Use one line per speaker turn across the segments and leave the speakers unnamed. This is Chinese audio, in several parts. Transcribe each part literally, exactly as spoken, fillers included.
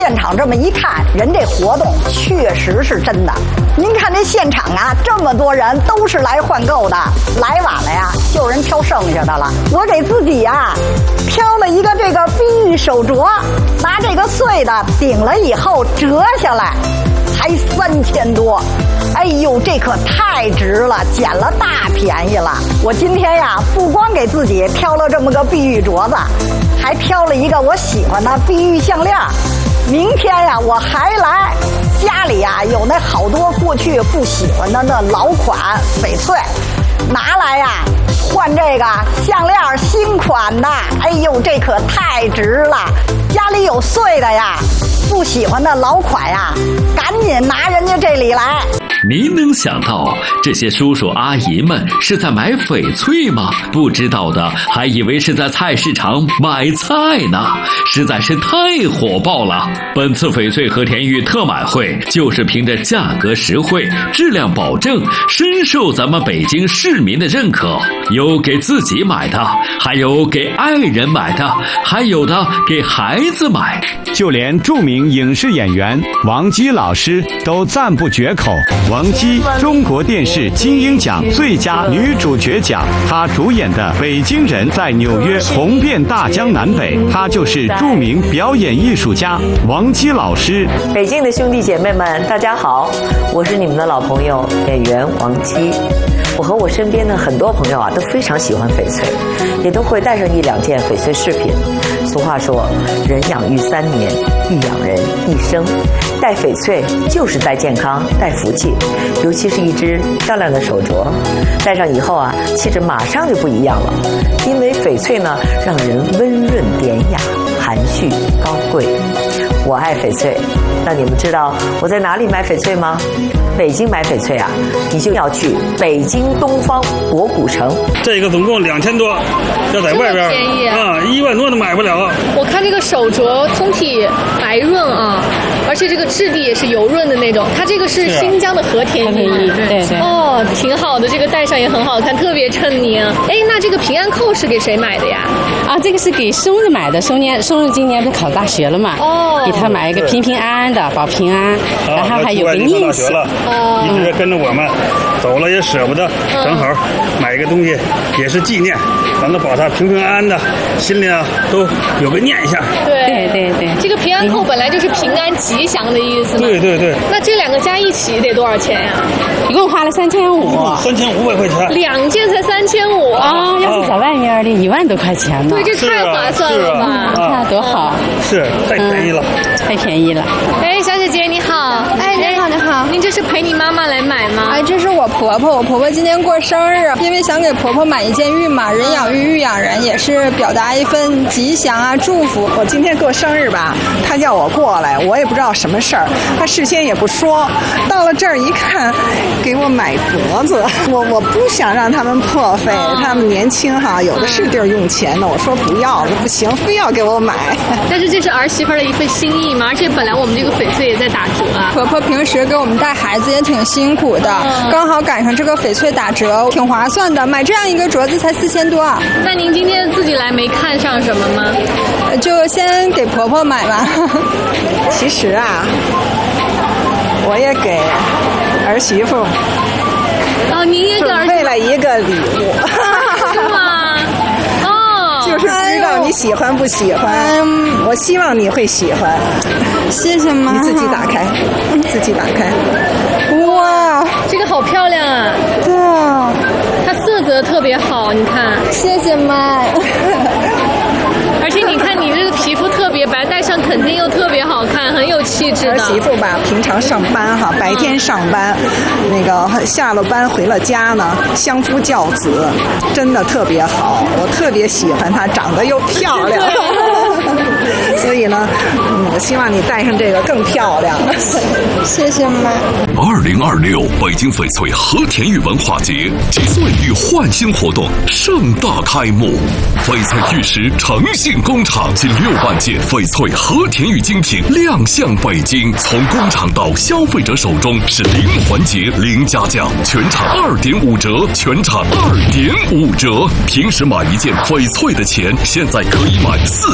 现场这么一看，人这活动确实是真的。您看这现场啊，这么多人都是来换购的，来晚了呀，就有人挑剩下的了。我给自己呀、啊、挑了一个这个碧玉手镯，拿这个碎的顶了以后折下来，才三千多。哎呦，这可太值了，捡了大便宜了。我今天呀，不光给自己挑了这么个碧玉镯子，还挑了一个我喜欢的碧玉项链。明天呀，我还来，家里呀有那好多过去不喜欢的那老款翡翠，拿来呀换这个项链新款的。哎呦，这可太值了！家里有碎的呀，不喜欢的老款呀，赶紧拿人家这里来。
您能想到这些叔叔阿姨们是在买翡翠吗？不知道的还以为是在菜市场买菜呢，实在是太火爆了。本次翡翠和田玉特买会就是凭着价格实惠、质量保证，深受咱们北京市民的认可。有给自己买的，还有给爱人买的，还有的给孩子买。
就连著名影视演员王姬老师都赞不绝口。王姬，中国电视金鹰奖最佳女主角奖，她主演的《北京人》在纽约红遍大江南北。她就是著名表演艺术家王姬老师。
北京的兄弟姐妹们，大家好，我是你们的老朋友演员王姬。我和我身边的很多朋友啊，都非常喜欢翡翠，也都会带上一两件翡翠饰品。俗话说，人养育三年，育养人一生。戴翡翠就是带健康、带福气，尤其是一只漂亮的手镯，戴上以后啊，气质马上就不一样了。因为翡翠呢，让人温润典雅、含蓄高贵。我爱翡翠，那你们知道我在哪里买翡翠吗？北京买翡翠啊，你就要去北京东方博古城。
这个总共两千多，要在外边
便宜
啊，一万多都买不了。
我看这个手镯通体白润啊，而且这个质地也是油润的那种。它这个是新疆的和田玉，
对对。
哦，挺好的，这个戴上也很好看，特别衬您。哎，那这个平安扣是给谁买的呀？
啊，这个是给孙子买的，孙年孙子今年不考大学了嘛？哦，给他买一个平平安安的，保平安，然后还有个念想。
哦，一直跟着我们走了也舍不得，正好买个东西也是纪念，咱们保他平平安安的，心里啊都有个念想。
对
对对，
这个平安扣本来就是平安吉祥的意思嘛。
对对对。
那这两个加一起得多少钱呀？
一共花了三千五。
三千五百块钱。
两件才三千五
啊！要是在外面的一万多块钱呢。
对，这太划算了吧？
你看多好。
是，太便宜了。
太便宜了。
哎，小姐姐你好。
哎，你好，你好。
您这是陪你妈妈来买吗？
哎，这是我婆婆，我婆婆今天过生日，因为想给婆婆买一件玉嘛，人养玉，玉养人，也是表达一份吉祥啊，祝福。
我今天过生日吧，她叫我过来，我也不知道什么事儿，她事先也不说，到了这儿一看，给我买镯子，我我不想让他们破费，他们年轻哈，有的是地儿用钱的，我说不要，不行，非要给我买。
但是这是儿媳妇的一份心意嘛，而且本来我们这个翡翠也在打折啊。
婆婆平时给我们带孩子也挺辛苦的，嗯、刚好赶上这个翡翠打折，挺划算的。买这样一个镯子才四千多。
那您今天自己来没看上什么吗？
就先给婆婆买吧。
其实啊，我也给儿媳妇
哦，您也给儿媳妇准
备了一个礼物。
是吗？哦，
就是不知道你喜欢不喜欢，哎、我希望你会喜欢。
谢谢妈。
你自己打开，自己打开。
哇，
这个好漂亮啊！
对啊，
它色泽特别好，你看。
谢谢妈。
而且你看你这个皮肤特别白，戴上肯定又特别好看，很有气质的。
儿媳妇吧，平常上班哈，白天上班，嗯、那个下了班回了家呢，相夫教子，真的特别好，我特别喜欢她，长得又漂亮。所以呢，嗯，我希望你戴上这个更漂亮。
谢谢妈。
二零二六北京翡翠和田玉文化节及岁玉焕新活动盛大开幕，翡翠玉石诚信工厂近六万件翡翠和田玉精品亮相北京，从工厂到消费者手中是零环节零加价，全场二点五折，全场二点五折。平时买一件翡翠的钱，现在可以买四件上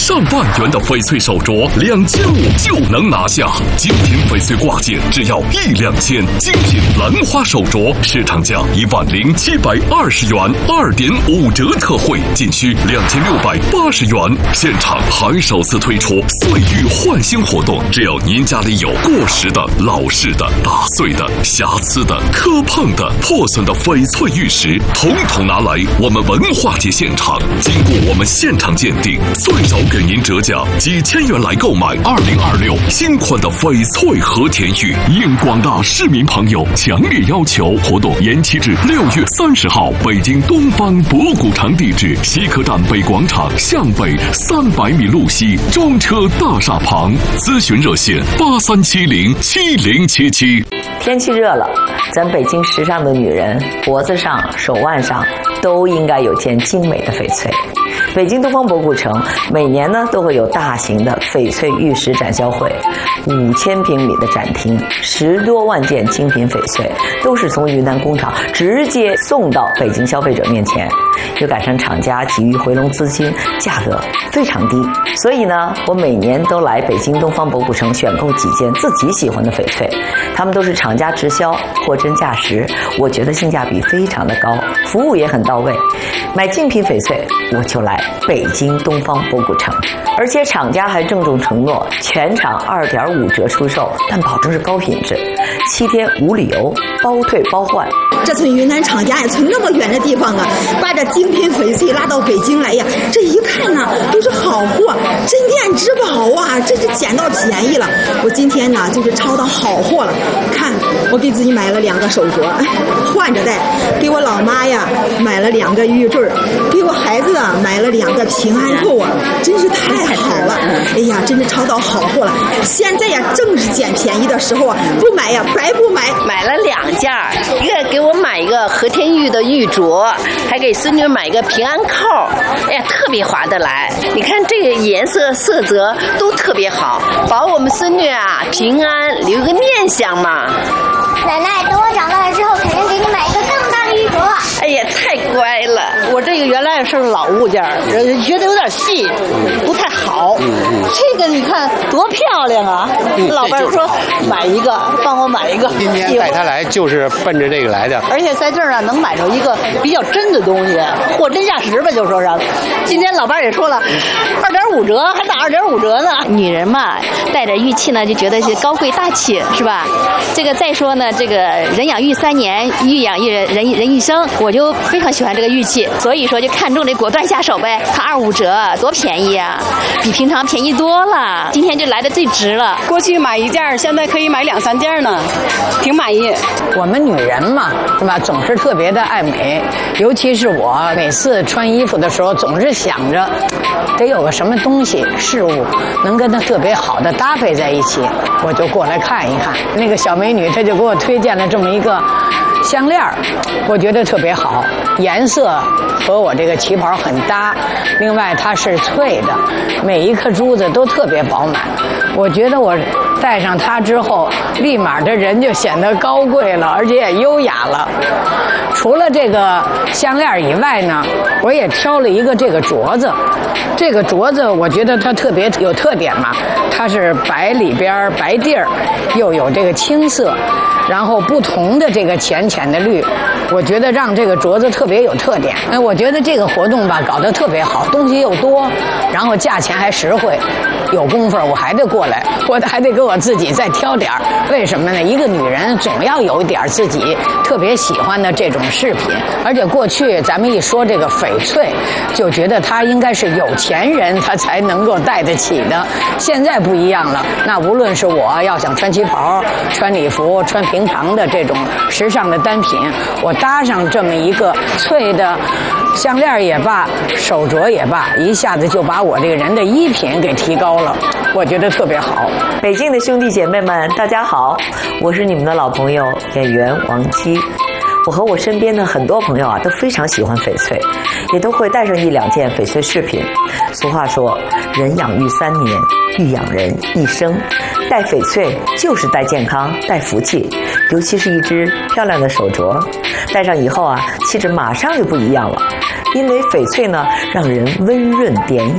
上万元的翡翠手镯，两千五就能拿下。精品翡翠挂件只要一两千，精品兰花手镯市场价一万零七百二十元，二点五折特惠，仅需两千六百八十元。现场还首次推出岁玉换新活动，只要您家里有过时的、老式的、打碎的、瑕疵的、磕碰的、破损的翡翠玉石，统统拿来我们文化节现场，经过我们现场鉴定，最少给您折价几千元来购买二零二六新款的翡翠和田玉。应广大市民朋友强烈要求，活动延期至六月三十号。北京东方博古城地址：西客站北广场向北三百米路西中车大厦旁。咨询热线：八三七零七零七七。
天气热了，咱北京时尚的女人脖子上、手腕上都应该有件精美的翡翠。北京东方博古城每年呢都会有大型的翡翠玉石展销会，五千平米的展厅，十多万件精品翡翠都是从云南工厂直接送到北京消费者面前，又赶上厂家急于回笼资金，价格非常低，所以呢，我每年都来北京东方博古城选购几件自己喜欢的翡翠，他们都是厂家直销，货真价实，我觉得性价比非常的高，服务也很到位。买精品翡翠，我就来北京东方博古城，而且厂家还郑重承诺全场二点五折出售，但保证是高品质，七天无理由，包退包换。
这从云南厂家呀，从那么远的地方啊，把这精品翡翠拉到北京来呀，这一看呢都是好货，镇店之宝啊，真是捡到便宜了。我今天呢就是抄到好货了，看我给自己买了两个手镯，换着戴；给我老妈呀买了两个玉坠，给我孩子啊买了两个平安扣啊，真是太好了！哎呀，真是抄到好货了。现在呀正是捡便宜的时候啊，不买呀白不买。
买了两件，一个给我买一个和田玉的玉镯，还给孙女买一个平安扣，哎呀，特别划得来。你看这个颜色色泽都特别好，保我们孙女啊平安，留个念想嘛。
奶奶，等我长大了之后，肯定给你买一个更大的玉镯。
哎呀，太乖了！
我这个原来是老物件，觉得有点细，不太好。这个你看多漂亮啊！
嗯、
老伴说买一个，帮我买一个。
今天带他来就是奔着这个来的。
而且在这儿呢，能买着一个比较真的东西，货真价实吧，就说是。今天老伴也说了，二点五折，还打二点五折呢。
女人嘛，带着玉器呢，就觉得是高贵大气，是吧？这个再说呢，这个人养玉三年，玉养一人人人一生，我就非常喜欢这个玉器，所以说就看中这果断下手呗。看二五折，多便宜啊，比平常便宜多了。今天就来的最值了。
过去买一件，现在可以买两三件呢，挺满意。
我们女人嘛，是吧，总是特别的爱美，尤其是我每次穿衣服的时候，总是想着得有个什么东西事物能跟它特别好的搭配在一起，我就过来看一看。那个小美女她就给我推荐了这么一个项链，我觉得特别好，颜色和我这个旗袍很搭，另外它是脆的，每一颗珠子都特别饱满，我觉得我戴上它之后，立马这人就显得高贵了，而且也优雅了。除了这个项链以外呢，我也挑了一个这个镯子。这个镯子我觉得它特别有特点嘛，它是白里边白地儿，又有这个青色，然后不同的这个浅浅的绿，我觉得让这个镯子特别有特点。哎，我觉得这个活动吧搞得特别好，东西又多，然后价钱还实惠。有功夫我还得过来，我还得给我自己再挑点儿。为什么呢？一个女人总要有一点自己特别喜欢的这种饰品，而且过去咱们一说这个翡翠，就觉得它应该是有钱人他才能够戴得起的。现在不一样了，那无论是我要想穿旗袍、穿礼服、穿平常的这种时尚的单品，我搭上这么一个翠的项链也罢，手镯也罢，一下子就把我这个人的衣品给提高了，我觉得特别好。
北京的兄弟姐妹们，大家好，我是你们的老朋友演员王姬。我和我身边的很多朋友啊，都非常喜欢翡翠，也都会带上一两件翡翠饰品。俗话说，人养玉三年，玉养人一生。戴翡翠就是带健康、带福气，尤其是一只漂亮的手镯，戴上以后啊，气质马上就不一样了。因为翡翠呢，让人温润典雅，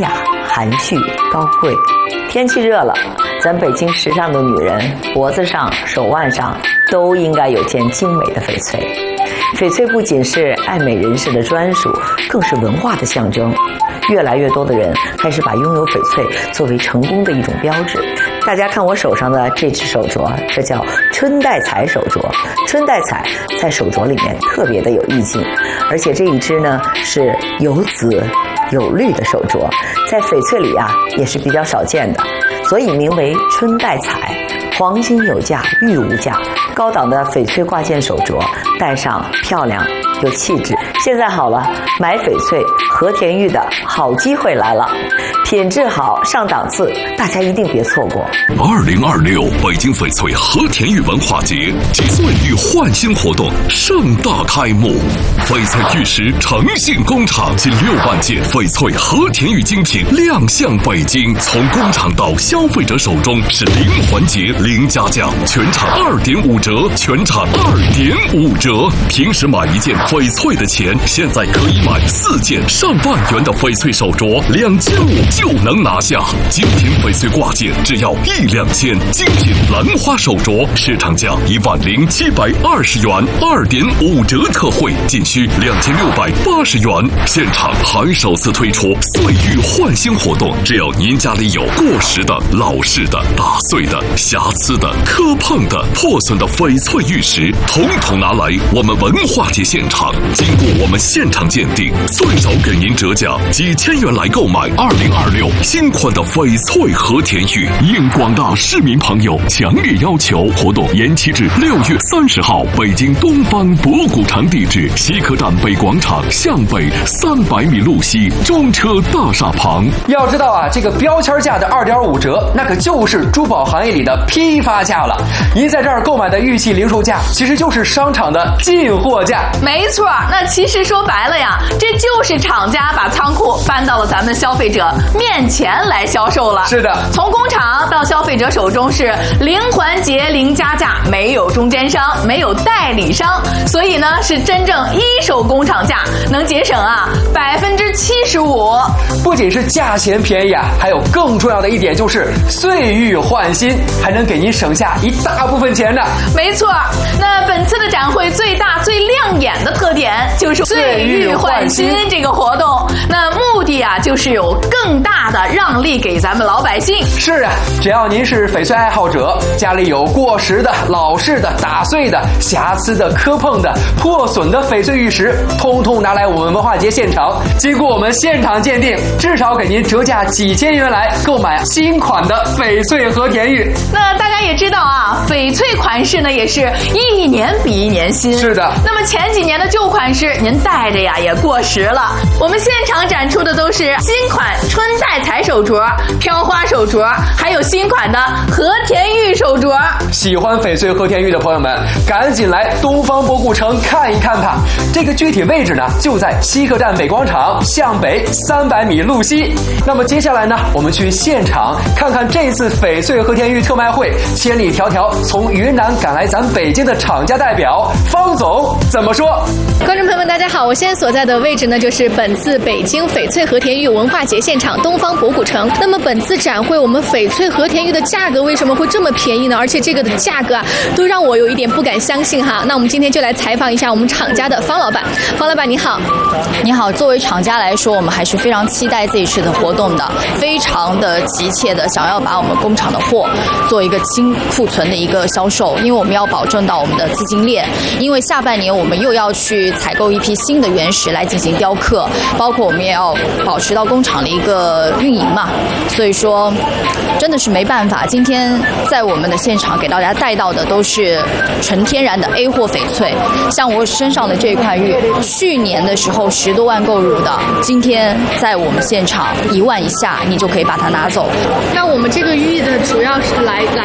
含蓄高贵。天气热了，咱北京时尚的女人脖子上、手腕上都应该有件精美的翡翠。翡翠不仅是爱美人士的专属，更是文化的象征。越来越多的人开始把拥有翡翠作为成功的一种标志。大家看我手上的这只手镯，这叫春带彩手镯。春带彩在手镯里面特别的有意境，而且这一只呢是有紫有绿的手镯，在翡翠里啊也是比较少见的，所以名为春带彩。黄金有价，玉无价，高档的翡翠挂件手镯，戴上漂亮有气质。现在好了，买翡翠和田玉的好机会来了，品质好上档次，大家一定别错过。
二零二六北京翡翠和田玉文化节及岁玉焕新活动盛大开幕，翡翠玉石诚信工厂近六万件翡翠和田玉精品亮相北京，从工厂到消费者手中是零环节零加价，全场二点五折，全场二点五折。平时买一件翡翠的钱，现在可以买四件上万元的翡翠手镯，两千五就能拿下。精品翡翠挂件只要一两千，精品兰花手镯市场价一万零七百二十元，二点五折特惠，仅需两千六百八十元。现场还首次推出岁玉焕新活动，只要您家里有过时的、老式的、打碎的、瑕疵的、磕碰的、破损的翡翠玉石，统统拿来我们文化节现场，经过我们现场鉴定，最少给您折价几千元来购买二零二六新款的翡翠和田玉。应广大市民朋友强烈要求，活动延期至六月三十号，北京东方博古城，地址西客站北广场向北三百米路西中车大厦旁。
要知道啊，这个标签价的二点五折，那可就是珠宝行业里的批发价了。您在这儿购买的玉器零售价，其实就是商场的进货价。
没错，那其实说白了呀，这就是厂家把仓库搬到了咱们消费者面前来销售了。
是的，
从工厂到消费者手中是零环节零加价，没有中间商，没有代理商，所以呢是真正一手工厂价，能节省啊百分之七十五。
不仅是价钱便宜啊，还有更重要的一点就是岁玉焕新，还能给您省下一大部分钱呢。
没错，那本次的展会最大最亮眼的特点就是岁玉焕新这个活动，那目的啊就是有更大的让利给咱们老百姓。
是啊，只要您是翡翠爱好者，家里有过时的、老式的、打碎的、瑕疵的、磕碰的、破损的翡翠玉石，通通拿来我们文化节现场，经过我们现场鉴定，至少给您折价几千元来购买新款的翡翠和田玉。
那大家也知道啊，翡翠款式呢也是一年比一年新。
是的。
那么前几年的旧款式，您戴着呀也过时了。我们现场展出的都是新款春带彩手镯、飘花手镯，还有新款的和田玉手镯。
喜欢翡翠和田玉的朋友们，赶紧来东方博古城看一看吧。这个具体位置呢，就在西客站北广场向北三百米路西。那么接下来呢，我们去现场看看这次翡翠和田玉特卖会，千里迢迢从云南赶来咱北京的厂家代表方总怎么说。
观众朋友们大家好，我现在所在的位置呢就是本次北京翡翠和田玉文化节现场东方博古城。那么本次展会我们翡翠和田玉的价格为什么会这么便宜呢？而且这个的价格啊都让我有一点不敢相信哈。那我们今天就来采访一下我们厂家的方老板。方老板你好。
你好，作为厂家来说，我们还是非常期待这一次的活动的，非常的急切的想要把我们工厂的货做一个清库存的一个销售，因为我们要保证到我们的资金链，因为下半年我们又要去采购一批新的原石来进行雕刻，包括我们也要保持到工厂的一个运营嘛，所以说真的是没办法，今天在我们的现场给大家带到的都是纯天然的 A 货翡翠，像我身上的这块玉，去年的时候十多万购入的，今天在我们现场一万以下，你就可以把它拿走。
那我们这个玉的主要是来来自于哪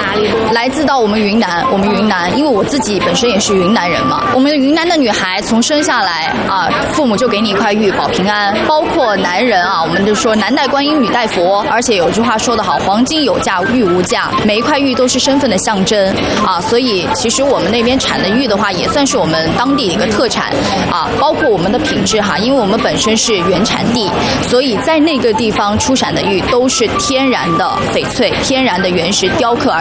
哪里？
来自到我们云南，我们云南，因为我自己本身也是云南人嘛。我们云南的女孩从生下来啊，父母就给你一块玉保平安。包括男人啊，我们就说男戴观音，女戴佛。而且有句话说得好，黄金有价，玉无价。每一块玉都是身份的象征啊，所以其实我们那边产的玉的话，也算是我们当地的一个特产啊。包括我们的品质哈，因为我们本身是原产地，所以在那个地方出产的玉都是天然的翡翠，天然的原石雕刻而